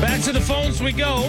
Back to the phones we go.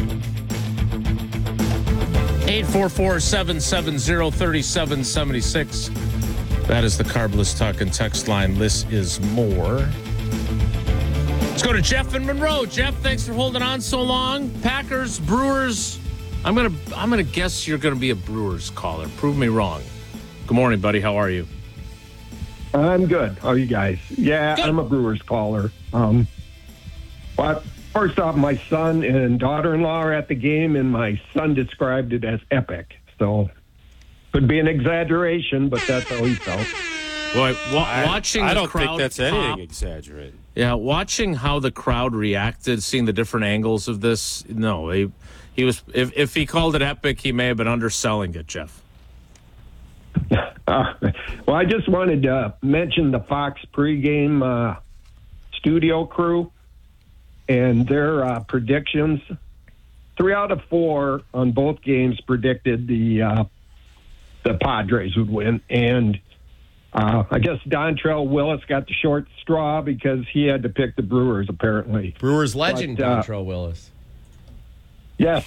844-770-3776. That is the Carbless Talk and Text line. This is more. Let's go to Jeff in Monroe. Jeff, thanks for holding on so long. Packers, Brewers. I'm gonna guess you're gonna be a Brewers caller. Prove me wrong. Good morning, buddy. How are you? I'm good. How are you guys? Yeah, Good. I'm a Brewers caller. But first off, my son and daughter-in-law are at the game, and my son described it as epic. So, could be an exaggeration, but that's how he felt. Boy, watching I the don't crowd think that's pop, anything exaggerated. Yeah, watching how the crowd reacted, seeing the different angles of this. No, he was. If he called it epic, he may have been underselling it, Jeff. Well, I just wanted to mention the Fox pregame studio crew and their predictions. 3 out of 4 on both games predicted the Padres would win, and I guess Dontrell Willis got the short straw because he had to pick the Brewers, apparently. Brewers legend, But, Dontrell Willis. Yes.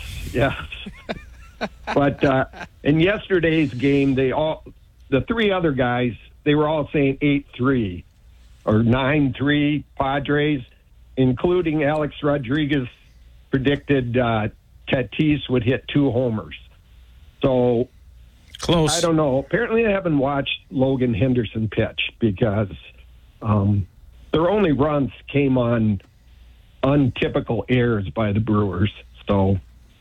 But in yesterday's game, the 3 other guys, they were all saying 8-3 or 9-3 Padres, including Alex Rodriguez predicted Tatis would hit 2 homers. So Close. I don't know. Apparently, I haven't watched Logan Henderson pitch because their only runs came on untypical errors by the Brewers. So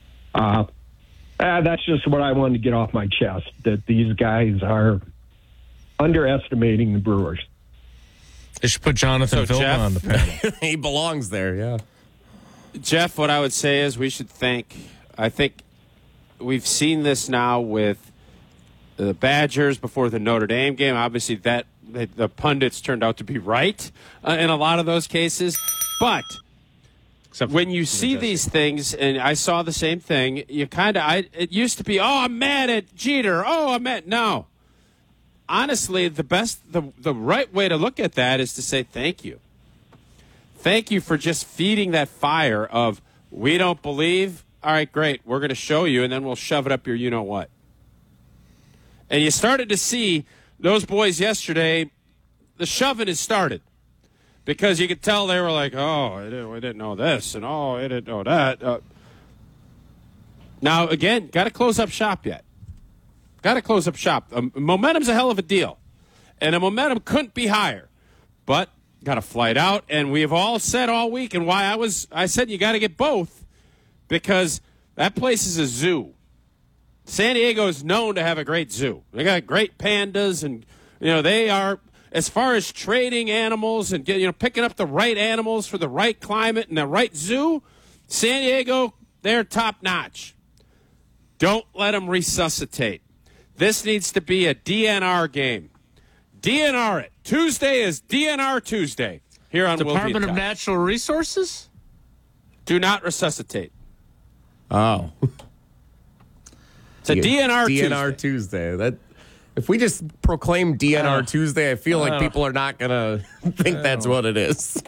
that's just what I wanted to get off my chest, that these guys are underestimating the Brewers. They should put Jonathan So, Vilma Jeff- on the panel. He belongs there, yeah. Jeff, what I would say is I think we've seen this now with the Badgers before the Notre Dame game. Obviously, the pundits turned out to be right in a lot of those cases. But when you see these things, and I saw the same thing, it used to be, I'm mad at Jeter. No. Honestly, the right way to look at that is to say thank you. Thank you for just feeding that fire of, we don't believe. All right, great. We're going to show you, and then we'll shove it up your you-know-what. And you started to see those boys yesterday, the shoving has started. Because you could tell they were like, we didn't know this, and we didn't know that. Now, again, got to close up shop yet. Got to close up shop. Momentum's a hell of a deal. And the momentum couldn't be higher. But got a flight out, and we have all said all week, and why I said you got to get both, because that place is a zoo. San Diego is known to have a great zoo. They got great pandas, and they are, as far as trading animals and picking up the right animals for the right climate and the right zoo. San Diego, they're top notch. Don't let them resuscitate. This needs to be a DNR game. DNR it. Tuesday is DNR Tuesday here on Department of Wilkie Natural Resources? Do not resuscitate. Oh. It's a DNR Tuesday. That if we just proclaim DNR Tuesday, I feel like people are not going to think that's what it is.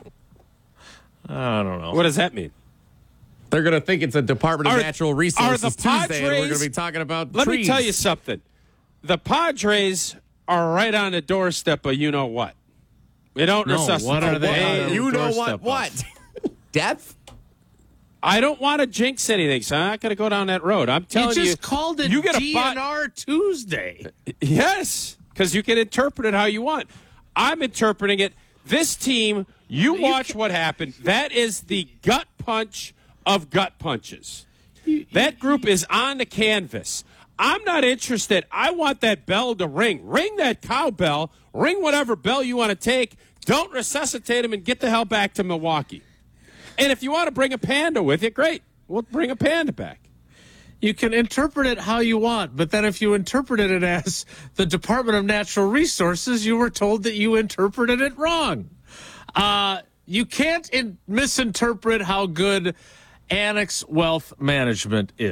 I don't know. What does that mean? They're going to think it's a Department of Natural Resources Tuesday, and we're going to be talking about Let trees. me tell you something. The Padres are right on the doorstep of you-know-what. They don't resuscitate. What are they? You know what? Death? I don't want to jinx anything, so I'm not going to go down that road. I'm telling you. You just called it DNR Tuesday. Yes, because you can interpret it how you want. I'm interpreting it. This team, you watch what happened. That is the gut punch of gut punches. That group is on the canvas. I'm not interested. I want that bell to ring. Ring that cowbell. Ring whatever bell you want to take. Don't resuscitate them and get the hell back to Milwaukee. And if you want to bring a panda with you, great. We'll bring a panda back. You can interpret it how you want, but then if you interpreted it as the Department of Natural Resources, you were told that you interpreted it wrong. You can't misinterpret how good Annex Wealth Management is.